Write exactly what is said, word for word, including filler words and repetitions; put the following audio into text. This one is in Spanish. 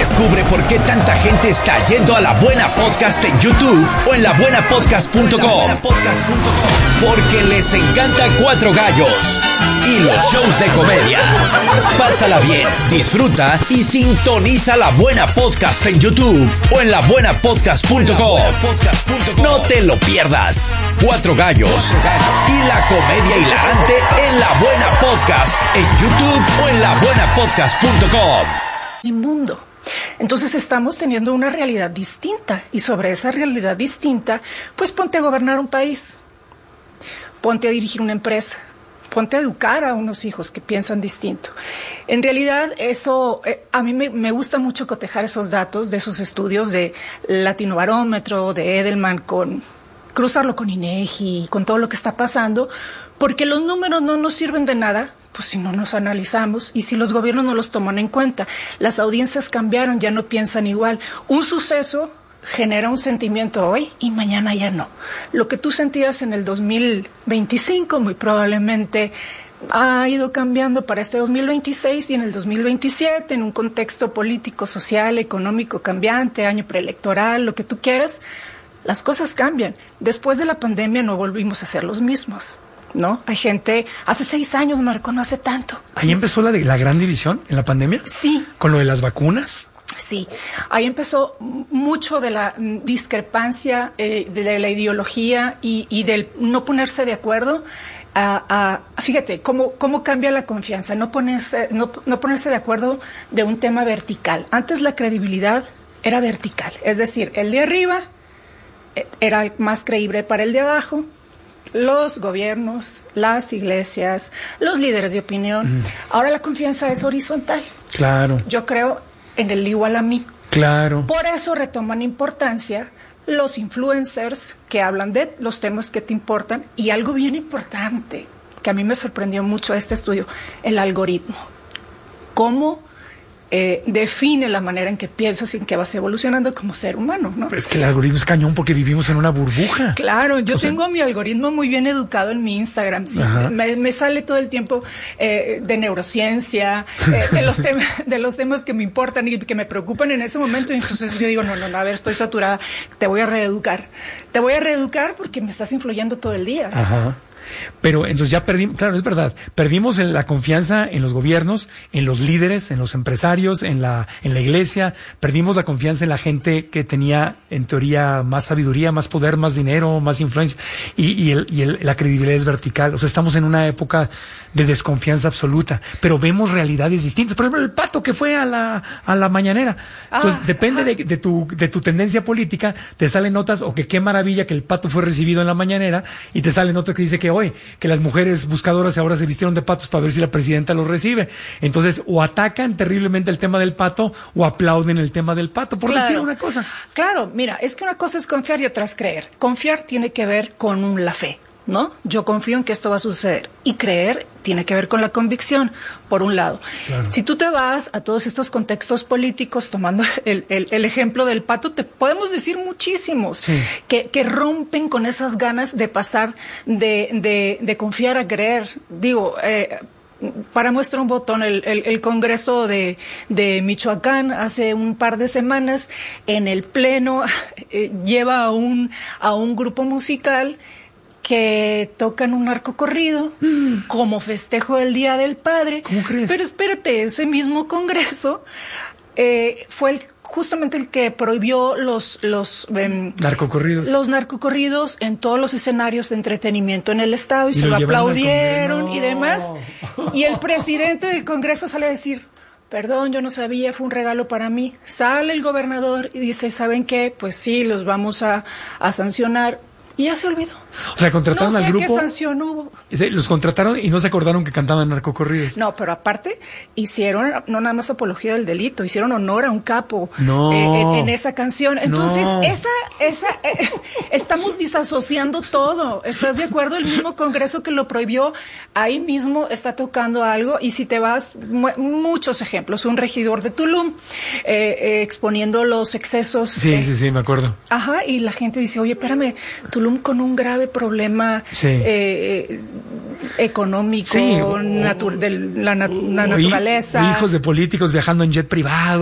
Descubre por qué tanta gente está yendo a La Buena Podcast en YouTube o en la buena podcast punto com. Porque les encanta Cuatro Gallos y los shows de comedia. Pásala bien, disfruta y sintoniza La Buena Podcast en YouTube o en la buena podcast punto com. No te lo pierdas. Cuatro Gallos y la comedia hilarante en La Buena Podcast en YouTube o en la buena podcast punto com. Inmundo. Entonces estamos teniendo una realidad distinta y sobre esa realidad distinta, pues ponte a gobernar un país, ponte a dirigir una empresa, ponte a educar a unos hijos que piensan distinto. En realidad eso, eh, a mí me, me gusta mucho cotejar esos datos de esos estudios de Latinobarómetro, de Edelman, con cruzarlo con INEGI, con todo lo que está pasando, porque los números no nos sirven de nada pues si no nos analizamos y si los gobiernos no los toman en cuenta. Las audiencias cambiaron, ya no piensan igual. Un suceso genera un sentimiento hoy y mañana ya no. Lo que tú sentías en el dos mil veinticinco muy probablemente ha ido cambiando para este dos mil veintiséis y en el dos mil veintisiete, en un contexto político, social, económico cambiante, año preelectoral, lo que tú quieras, las cosas cambian. Después de la pandemia no volvimos a ser los mismos, ¿no? Hay gente, hace seis años, Marco, no hace tanto. ¿Ahí empezó la, de, la gran división en la pandemia? Sí. ¿Con lo de las vacunas? Sí, ahí empezó mucho de la discrepancia, eh, de la ideología y, y del no ponerse de acuerdo. A, a, fíjate, cómo, cómo cambia la confianza, no ponerse, no, no ponerse de acuerdo de un tema vertical. Antes la credibilidad era vertical, es decir, el de arriba era más creíble para el de abajo. Los gobiernos, las iglesias, los líderes de opinión. Mm. Ahora la confianza es horizontal. Claro. Yo creo en el igual a mí. Claro. Por eso retoman importancia los influencers que hablan de los temas que te importan. Y algo bien importante, que a mí me sorprendió mucho este estudio, el algoritmo. ¿Cómo Eh, define la manera en que piensas y en que vas evolucionando como ser humano, ¿no? Pero es que el algoritmo es cañón porque vivimos en una burbuja. Claro, yo o tengo sea... mi algoritmo muy bien educado en mi Instagram. Sí, me, me sale todo el tiempo eh, de neurociencia, eh, de los temas, de los temas que me importan y que me preocupan en ese momento. Y entonces yo digo, no, no, no, a ver, estoy saturada, te voy a reeducar. Te voy a reeducar porque me estás influyendo todo el día. Ajá. Pero entonces ya perdimos, claro, es verdad, perdimos la confianza en los gobiernos, en los líderes, en los empresarios, en la en la iglesia, perdimos la confianza en la gente que tenía, en teoría, más sabiduría, más poder, más dinero, más influencia, y, y, el, y el, la credibilidad es vertical. O sea, estamos en una época de desconfianza absoluta, pero vemos realidades distintas. Por ejemplo, el Pato que fue a la a la mañanera. Entonces, ah, depende de, de tu de tu tendencia política, te salen notas, o que qué maravilla que el Pato fue recibido en la mañanera, y te salen notas que dice que hoy que las mujeres buscadoras ahora se vistieron de patos para ver si la presidenta los recibe. Entonces, o atacan terriblemente el tema del pato o aplauden el tema del pato, por claro, decir una cosa. Claro, mira, es que una cosa es confiar y otra es creer. Confiar tiene que ver con la fe, ¿no? Yo confío en que esto va a suceder. Y creer tiene que ver con la convicción, por un lado. Claro. Si tú te vas a todos estos contextos políticos, tomando el, el, el ejemplo del Pato, te podemos decir muchísimos sí. que, que rompen con esas ganas de pasar de, de, de confiar a creer. Digo, eh, para muestra un botón, el, el, el Congreso de, de Michoacán hace un par de semanas, en el Pleno, eh, lleva a un, a un grupo musical que tocan un narcocorrido mm. como festejo del Día del Padre. ¿Cómo crees? Pero espérate, ese mismo Congreso eh, fue el, justamente el que prohibió los los eh, narcocorridos los narcocorridos en todos los escenarios de entretenimiento en el estado y, y se lo aplaudieron no. y demás. Y el presidente del Congreso sale a decir: perdón, yo no sabía, fue un regalo para mí. Sale el gobernador y dice: ¿saben qué? Pues sí, los vamos a, a sancionar. Y ya se olvidó. O sea, contrataron no sé al grupo. ¿Qué sanción hubo? Los contrataron y no se acordaron que cantaban narcocorridos. No, pero aparte hicieron no nada más apología del delito, hicieron honor a un capo no. eh, en, en esa canción. Entonces, no. esa, esa, eh, estamos disasociando todo. ¿Estás de acuerdo? El mismo Congreso que lo prohibió, ahí mismo está tocando algo. Y si te vas, mu- muchos ejemplos. Un regidor de Tulum eh, eh, exponiendo los excesos. Sí, eh, sí, sí, me acuerdo. Ajá, y la gente dice: oye, espérame, Tulum con un grave problema sí. eh, económico, sí, o, natu- de la, nat- la o naturaleza. Hijos de políticos viajando en jet privado.